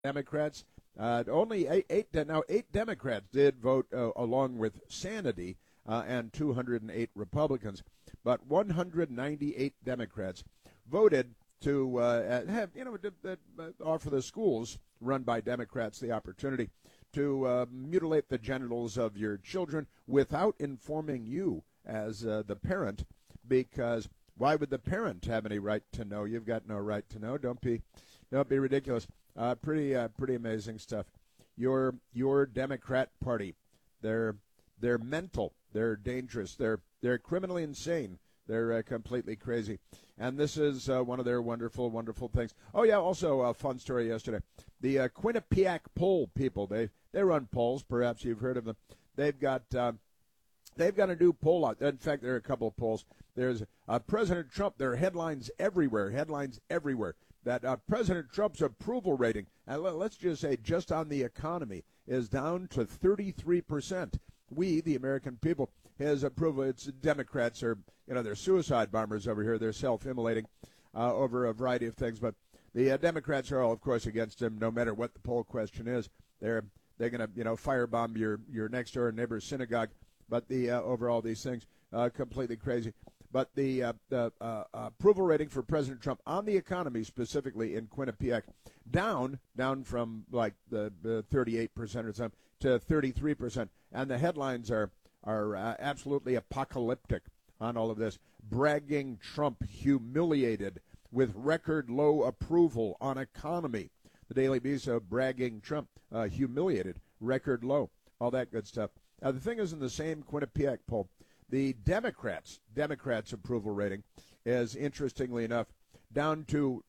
Democrats. Only eight Democrats did vote along with Sanity and 208 Republicans, but 198 Democrats voted to offer the schools run by Democrats the opportunity to mutilate the genitals of your children without informing you as the parent, because why would the parent have any right to know? You've got no right to know. Don't be ridiculous. Pretty amazing stuff. Your Democrat Party, they're mental. They're dangerous. They're criminally insane. They're completely crazy. And this is one of their wonderful, wonderful things. Oh, yeah, also a fun story yesterday. The Quinnipiac poll people, they run polls. Perhaps you've heard of them. They've got a new poll out. In fact, there are a couple of polls. There's President Trump. There are headlines everywhere, that President Trump's approval rating, and let's just say just on the economy, is down to 33%. We, the American people, his approval, it's Democrats are, they're suicide bombers over here. They're self-immolating over a variety of things. But the Democrats are all, of course, against him, no matter what the poll question is. They're going to, firebomb your next-door neighbor's synagogue. But the overall, these things, completely crazy. But the approval rating for President Trump on the economy, specifically in Quinnipiac, down from like the 38% or something to 33%. And the headlines are absolutely apocalyptic on all of this. Bragging Trump humiliated with record low approval on economy. The Daily Beast bragging Trump humiliated, record low, all that good stuff. Now, the thing is, in the same Quinnipiac poll, the Democrats' approval rating is, interestingly enough, down to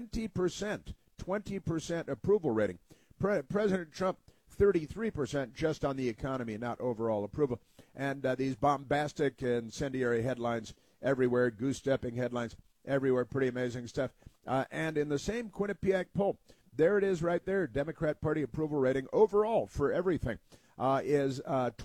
20% approval rating. President Trump, 33% just on the economy, not overall approval. And these bombastic, incendiary headlines everywhere, goose-stepping headlines everywhere, pretty amazing stuff. And in the same Quinnipiac poll, there it is right there, Democrat Party approval rating overall for everything. Is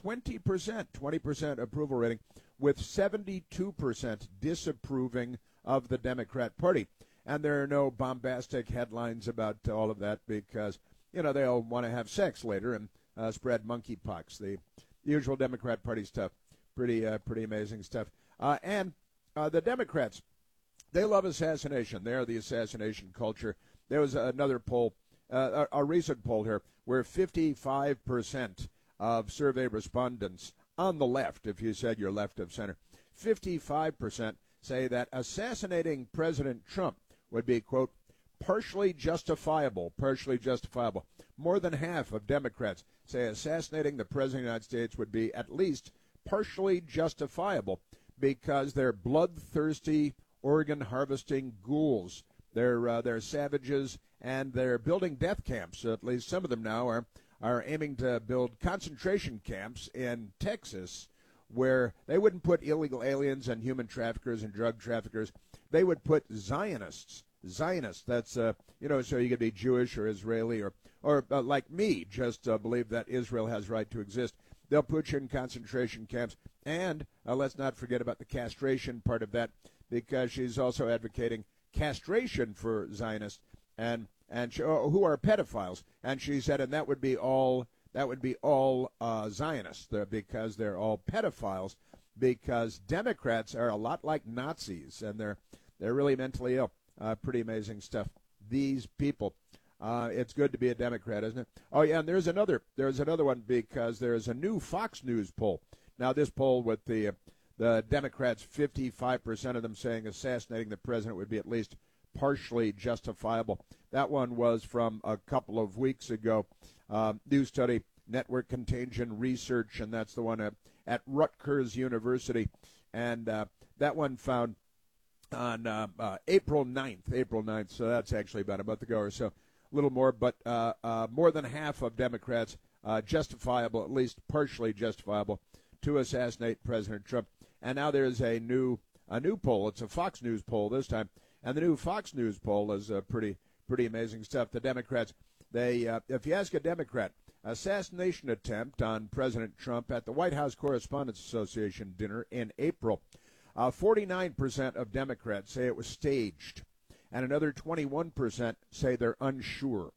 20% approval rating, with 72% disapproving of the Democrat Party. And there are no bombastic headlines about all of that because, they all want to have sex later and spread monkeypox. The usual Democrat Party stuff. Pretty amazing stuff. And the Democrats, they love assassination. They are the assassination culture. There was another poll, a recent poll here, where 55% of survey respondents on the left, if you said you're left of center, 55% say that assassinating President Trump would be, quote, partially justifiable. More than half of Democrats say assassinating the President of the United States would be at least partially justifiable because they're bloodthirsty, organ-harvesting ghouls. They're savages, and they're building death camps. At least some of them now are aiming to build concentration camps in Texas where they wouldn't put illegal aliens and human traffickers and drug traffickers. They would put Zionists. That's, so you could be Jewish or Israeli or like me, just believe that Israel has right to exist. They'll put you in concentration camps. And let's not forget about the castration part of that, because she's also advocating castration for Zionists and who are pedophiles. And she said, and that would be all Zionists because they're all pedophiles, because Democrats are a lot like Nazis, and they're really mentally ill. Pretty amazing stuff. These people. It's good to be a Democrat, isn't it? Oh yeah, and there's another one, because there's a new Fox News poll. Now this poll with the Democrats, 55% of them saying assassinating the president would be at least partially justifiable. That one was from a couple of weeks ago. New study, Network Contagion Research, and that's the one at Rutgers University. And that one found on April 9th, so that's actually about a month ago or so, a little more, but more than half of Democrats justifiable, at least partially justifiable, to assassinate President Trump. And now there's a new poll. It's a Fox News poll this time, and the new Fox News poll is pretty amazing stuff. The Democrats, if you ask a Democrat, assassination attempt on President Trump at the White House Correspondents Association dinner in April, 49% of Democrats say it was staged, and another 21% say they're unsure.